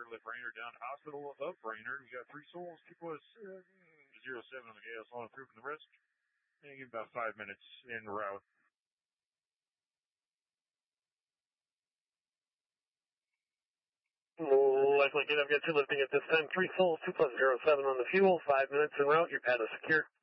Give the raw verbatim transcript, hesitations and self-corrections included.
clear to lift Rainer down to hospital up Rainer. We got three souls, two plus uh, zero seven on the gas, on approving the rest. And give about five minutes in route. Lifelink, I've got two lifting at this time. Three souls, two plus zero seven on the fuel. Five minutes en route. Your pad is secure.